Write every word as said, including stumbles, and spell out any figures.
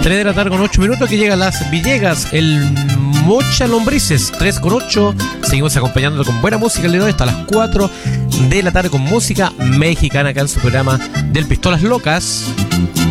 tres de la tarde con ocho minutos, que llega a Las Villegas, el Mocha Lombrices, tres con ocho. Seguimos acompañándolo con buena música el día de hoy hasta las cuatro de la tarde con música mexicana acá en su programa del Pistolas Locas.